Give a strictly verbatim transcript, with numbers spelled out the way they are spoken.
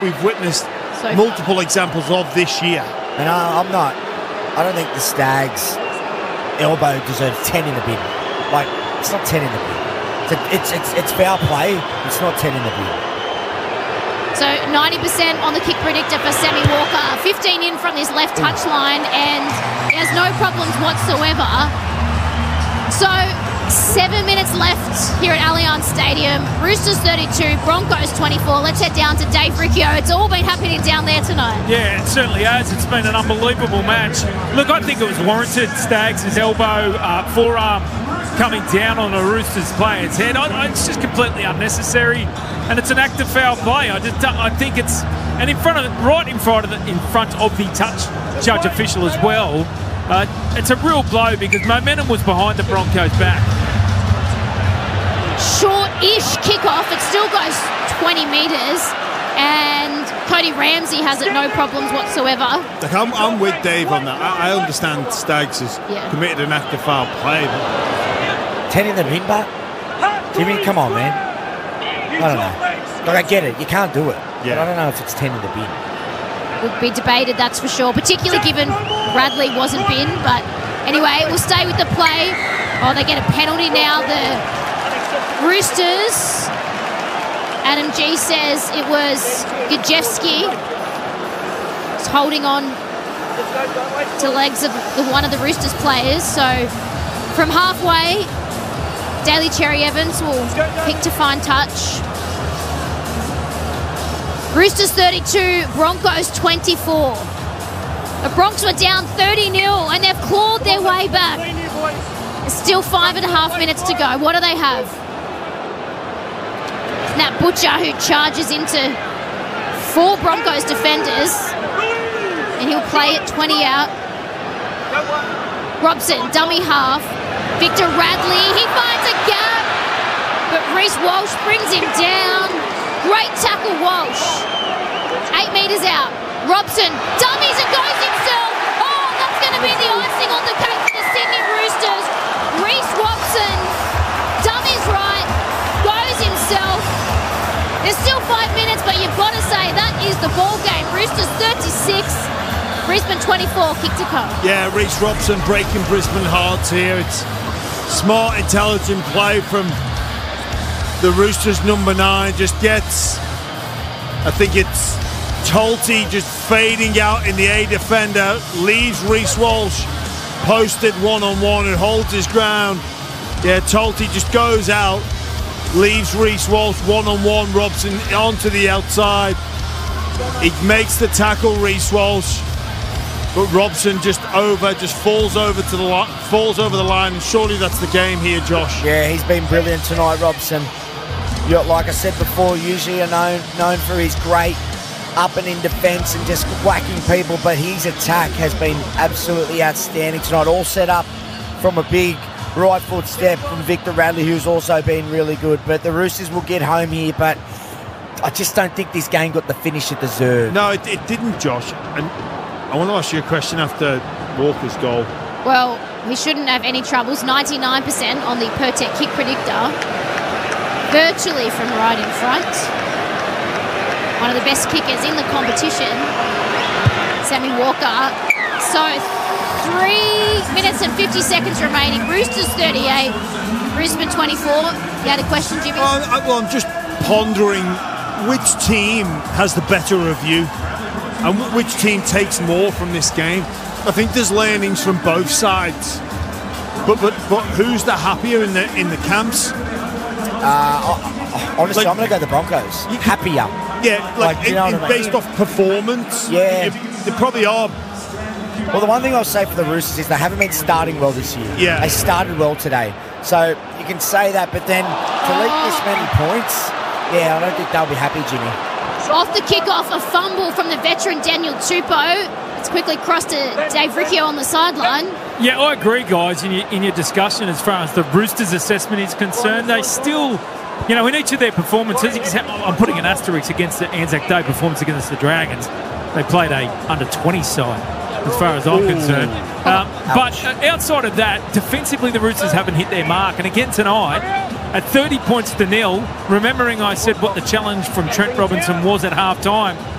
we've witnessed so multiple examples of this year. And I, I'm not, I don't think the Stags elbow deserves ten in the bin. Like, it's not ten in the bin. It's, a, it's, it's, it's foul play, it's not ten in the bin. So ninety percent on the kick predictor for Sammy Walker. fifteen in from this left touchline, and he has no problems whatsoever. So seven minutes left here at Allianz Stadium. Roosters thirty-two, Broncos twenty-four. Let's head down to Dave Riccio. It's all been happening down there tonight. Yeah, it certainly has. It's been an unbelievable match. Look, I think it was warranted. Stags' elbow, uh, forearm coming down on a Roosters player's head. I, I, it's just completely unnecessary, and it's an act of foul play. I just, I think it's, and in front of, right in front of the, in front of the touch judge official as well. Uh, it's a real blow because momentum was behind the Broncos' back. Short-ish kickoff. It still goes twenty metres, and Cody Ramsey has it no problems whatsoever. Like I'm, I'm with Dave on that. I, I understand Stags has Yeah. committed an act of foul play, but ten in the bin, but Jimmy, come on, man. I don't know. Like, I get it. You can't do it. Yeah. But I don't know if it's ten in the bin. Would be debated, that's for sure, particularly given Radley wasn't bin. But anyway, we'll stay with the play. Oh, they get a penalty now. The Roosters, Adam G says it was Gajewski. He's holding on to legs of the, one of the Roosters players. So from halfway, Daly Cherry Evans will pick to find touch. Roosters thirty-two, Broncos twenty-four. The Bronx were down thirty nil and they've clawed their way back. There's still five and a half minutes to go. What do they have? Nat Butcher, who charges into four Broncos defenders, and he'll play it twenty out. Robson, dummy half. Victor Radley, he finds a gap, but Reece Walsh brings him down. Great tackle, Walsh. Eight metres out. Robson dummies and goes himself. Oh, that's going to be the icing on the cake for the Sydney Roosters. Reece Robson dummies right, goes himself. There's still five minutes, but you've got to say that is the ball game. Roosters thirty-six, Brisbane twenty-four, kick to come. yeah, Reece Robson breaking Brisbane hearts here. It's smart, intelligent play from the Roosters number nine. Just gets, I think it's Tolty just fading out in the A defender, leaves Reece Walsh posted one-on-one and holds his ground. Yeah, Tolty just goes out, leaves Reece Walsh one-on-one, Robson onto the outside. He makes the tackle, Reece Walsh, but Robson just over, just falls over to the line, falls over the line, and surely that's the game here, Josh. Yeah, he's been brilliant tonight, Robson. You know, like I said before, usually are known, known for his great up and in defence and just whacking people, but his attack has been absolutely outstanding tonight. All set up from a big right foot step from Victor Radley, who's also been really good. But the Roosters will get home here, but I just don't think this game got the finish it deserved. No, it, it didn't, Josh. And I want to ask you a question after Walker's goal. Well, he shouldn't have any troubles. ninety-nine percent on the Pertec kick predictor. Virtually from right in front. One of the best kickers in the competition, Sammy Walker. So three minutes and fifty seconds remaining. Roosters thirty-eight, Brisbane twenty-four. You had a question, Jimmy? Oh, I, well, I'm just pondering which team has the better review and w- which team takes more from this game. I think there's learnings from both sides, but but but who's the happier in the in the camps? Uh, I, I, honestly, Like- I'm going to go the Broncos. You- Happier. Yeah, like, Like, you in, know in what I mean? based off performance. Yeah. you- they probably are. Well, the one thing I'll say for the Roosters is they haven't been starting well this year. Yeah. They started well today. So you can say that, but then to leak this many points, yeah, I don't think they'll be happy, Jimmy. Off the kickoff, a fumble from the veteran Daniel Tupou. It's quickly crossed to Dave Riccio on the sideline. Yeah, I agree, guys, in your, in your discussion as far as the Roosters' assessment is concerned. They still, you know, in each of their performances, I'm putting an asterisk against the Anzac Day performance against the Dragons. They played a under twenty side, as far as I'm Ooh. concerned. Um, but outside of that, defensively, the Roosters haven't hit their mark. And again tonight, at thirty points to nil, remembering I said what the challenge from Trent Robinson was at half time,